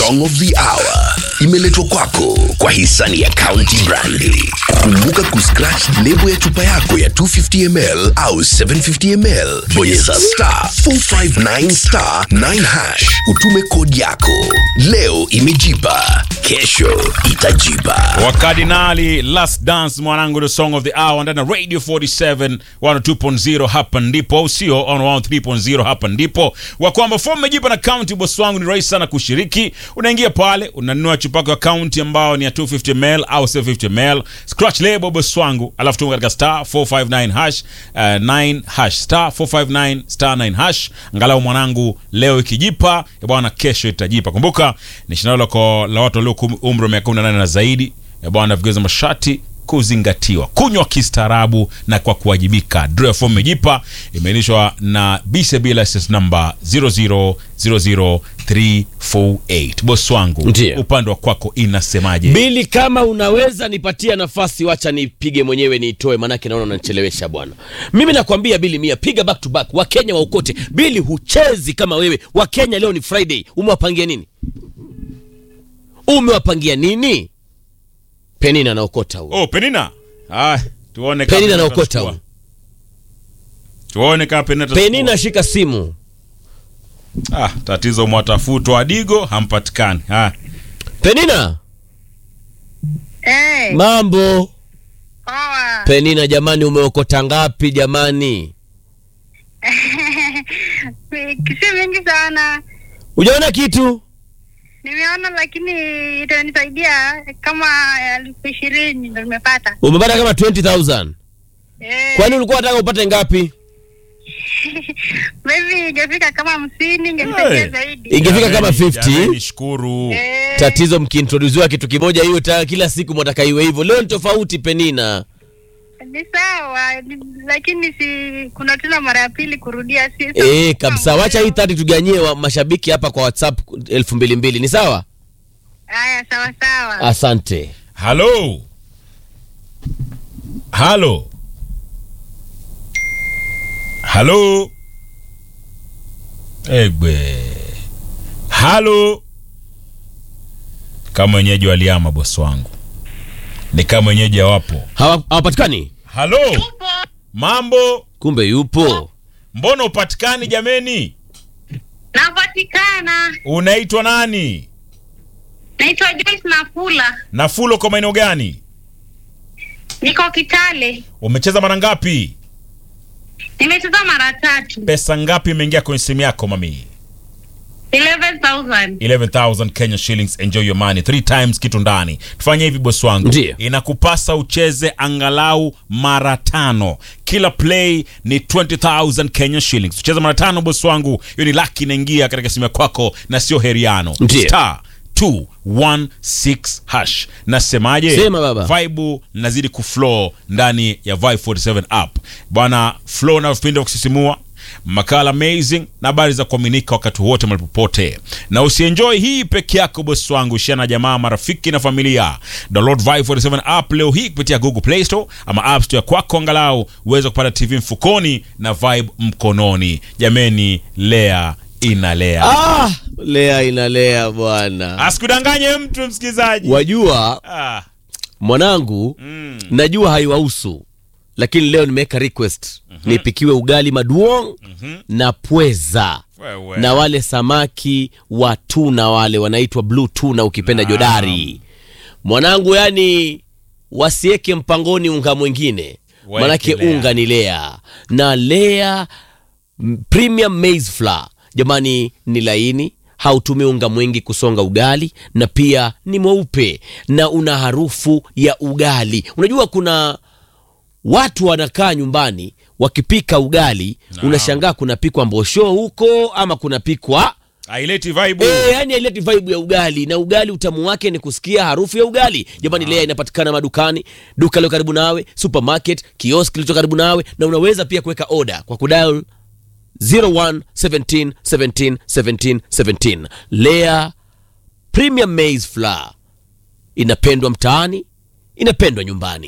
Song of the Hour imeletwa kwako kwa hisani ya County Brandy. Kumbuka kuscratch lebo ya chupa yako ya 250ml au 750ml. Bonyeza *459*9#. Utume kodi yako. Leo imejipa, kesho itajipa. Wakardinali Last Dance mwanangu, the Song of the Hour ndani Radio 47 102.0 hapa ndipo, au sio on 103.0 hapa ndipo. Wa kwamba form imejipa na county boss wangu, ni rahisi sana kushiriki. Unaingia pale, unanunua chupa yako ya county ambao ni ya 250ml au 750ml. Scratch label boss wangu, alafu tuma katika *459#, 9# *459*9#. Angalau mwanangu, leo ikijipa bwana, kesho itajipa. Kumbuka ni shindano la watu walio umri wa miaka 18 na zaidi bwana, vigezo masharti kuzingatiwa. Kunywa kistaarabu na kwa kuwajibika. Draw form imejipa, imeanishwa na BCB license number 0000348. Boss wangu, upande wa kwako inasemaje? Bili, kama unaweza nipatia nafasi, wacha nipige mwenyewe niitoe, manake naona unanichelewesha bwana. Mimi nakwambia Bili Mia, piga back to back. Wakenya wa ukote. Bili, huchezi kama wewe. Wakenya leo ni Friday. Umewapangia nini? Penina na okota huo. Oh, Penina. Tuone kama Penina na okota huo. Tuone kama Penina. Penina, shika simu. Tatizo mwatafutwa Adigo hampatikani. Penina. Mambo. Penina jamani, umeokota ngapi jamani? Kisi mingi sana. Hujaona kitu? Nimeona lakini itanisaidia kama 20,000 ndio nimepata. Umepata kama 20,000? Kwani ulikuwa unataka upate ngapi? Maybe ingefika kama 50, ingenisaidia zaidi. Ingefika kama 50? Nishukuru. Tatizo mkiintroduziwa kitu kimoja hiyo kila siku mtaka iwe hivyo. Leo ni tofauti Penina. Ni sawa, lakini kuna tena mara ya pili kurudia kabisa. Wacha hii 30 tuganyie wa mashabiki hapa kwa WhatsApp 2,200. Ni sawa? Haya, sawa. Asante. Hello. Hello. Kama wenyeji waliama boss wangu. Ni kama wenyeji hawapo. Hawapatikani? Hello. Yupo. Mambo. Kumbe yupo. Mbona upatikani jameni? Napatikana. Unaitwa nani? Naitwa Joyce Nafula. Nafulo, kwa maeneo gani? Niko Kitale. Umecheza mara ngapi? Nimecheza mara 3. Pesa ngapi imeingia kwenye simu yako mami? 11,000. 11,000 Kenya shillings. Enjoy your money 3 times kitu ndani. Tufanye hivi boss wangu. Ndiyo. Inakupasa ucheze angalau mara 5. Kila play ni 20,000 Kenya shillings. Ucheze mara 5 boss wangu. Hiyo ni lucky inaingia katika simu yako na sio heriano. *216#. Nasemaje? Sema baba. Vibe nazidi kuflow ndani ya Vibe 47 app. Bwana, flow na vipindi vya kusisimua, makala amazing na habari za kuaminika wakati wote malipopote. Na usienjoy hii peke yako boss wangu, share na jamaa, marafiki na familia. Download Vibe 47 app leo hii kupitia Google Play Store ama App Store kwako, angalau uweze kupata TV mfukoni na Vibe mkononi. Jameni, Lea inalea. Lea inalea bwana. Asikudanganye mtu msikizaji. Wajua mwanangu, najua haiwahusu, lakini leo nimeweka request nipikiwe ugali maduong na pweza na wale samaki wa tuna, wale wanaitwa blue tuna ukipenda jodari. Mwanangu, yani wasieke mpangoni unga mwingine, manake unga ni Lea, na Lea premium maize flour jamani, ni laini, hautumii unga mwingi kusonga ugali, na pia ni mweupe na una harufu ya ugali. Unajua kuna watu wanakaa nyumbani wakipika ugali, unashangaa kunapikwa mbosho huko ama kunapikwa haileti vibe. Yani haileti vibe ya ugali, na ugali utamu wake ni kusikia harufu ya ugali. Jamani, Lea inapatikana madukani, duka lilo karibu nawe, supermarket, kiosk kilicho karibu nawe, na unaweza pia kuweka order kwa kudial 01 17 17 17 17. Lea premium maize flour, inapendwa mtaani, inapendwa nyumbani.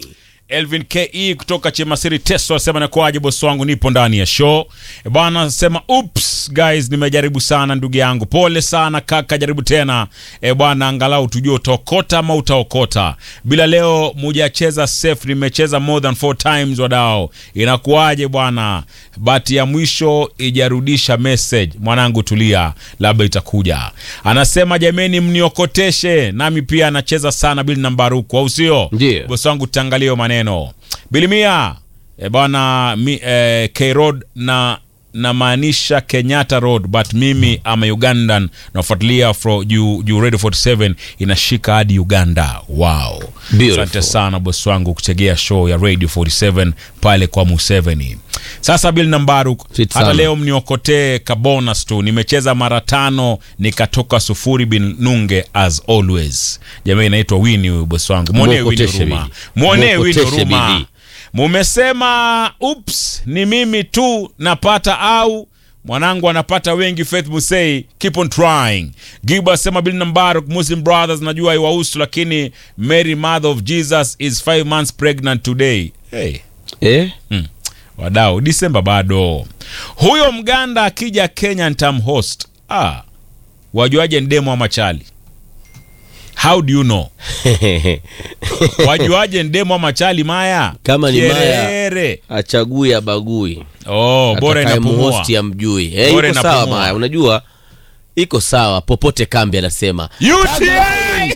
Elvin KE kutoka Chemasiri Teso asema na kwaje boss wangu, nipo ndani ya show. Bwana anasema oops guys, nimejaribu sana ndugu yangu. Pole sana kaka, jaribu tena. Bwana angalau tujue utaokota ama utaokota. Bila leo mujacheza safe, nimecheza more than 4 times wadao. Inakuaje bwana? Bati ya mwisho ijarudisha message. Mwanangu tulia, labda itakuja. Anasema jameni mniokoteshe, nami pia anacheza sana Bill Nambaruku au sio? Boss wangu tangalia maneno. Bilimia bwana K Road na maanisha Kenyatta Road, but mimi ama Ugandan nafuatilia from you Radio 47 inashika hadi Uganda. Wow. Asante sana boss wangu kutegea show ya Radio 47 pale kwa Museveni. Sasa Bill Nambaruku, hata leo mniokotee kabonus tu. Nimecheza mara 5 nikatoka 0 bin nunge as always. Jamaa inaitwa Winnie huyo boss wangu. Muone Winnie Ruma. Muone Winnie Ruma. Mumesema oops ni mimi tu napata au mwanangu anapata wengi. Faith Musei, keep on trying. Giba sema Bill Nambaruku, Muslim brothers najua haiwahusu, lakini Mary Mother of Jesus is 5 months pregnant today. Hey. Wadau, December bado. Huyo mganda akija Kenya nitamhost. Wajuaje ndemo wa machali? How do you know? Wajuaje ndemo wa machali Maya? Kama ni Maya achagui abagui. Bora inapumua. Host ya mjui. Iko sawa Maya, unajua iko sawa popote kambi anasema. UTI!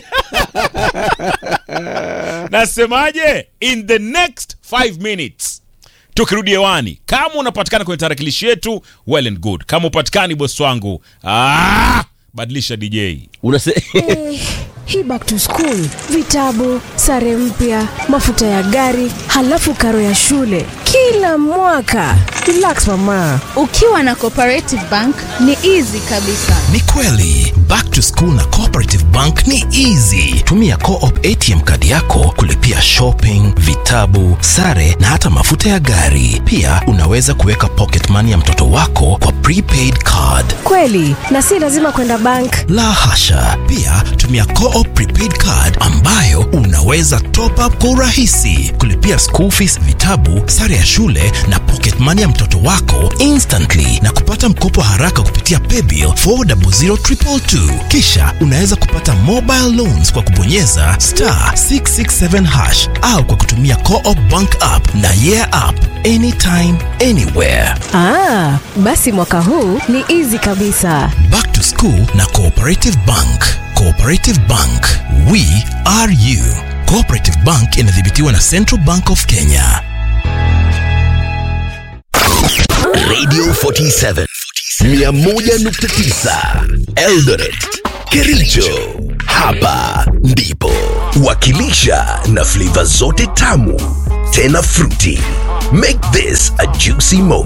Nasemaje? In the next 5 minutes tukirudi hewani, kama unapatikana kwenye tarakilishi yetu well and good. Kama upatikani boss wangu, badilisha DJ. Hii back to school, vitabu, sare mpya, mafuta ya gari, halafu karo ya shule kila mwaka. Relax mama. Ukiwa na Cooperative Bank ni easy kabisa. Ni kweli, back to school na Cooperative Bank ni easy. Tumia Co-op ATM kadi yako kulipia shopping, vitabu, sare na hata mafuta ya gari. Pia unaweza kuweka pocket money ya mtoto wako kwa prepaid card. Kweli, na si lazima kwenda bank. La hasha. Pia tumia Co-op prepaid card ambayo unaweza top up kwa urahisi kulipia school fees, vitabu, sare ya shule na pocket money ya mtoto wako instantly na kupata mkopo haraka kupitia paybill 400222. Kisha unaweza kupata mobile loans kwa kubonyeza *667# au kwa kutumia Co-op bank app na yeah app anytime anywhere. Basi mwaka huu ni easy kabisa. Back to school na Cooperative Bank. Cooperative Bank, we are you. Cooperative Bank inadhibitiwa na Central Bank of Kenya. Radio 47 101.9 Eldoret, Kericho. Hapa ndipo wakilisha na flavor zote tamu tena fruity. Make this a juicy moment.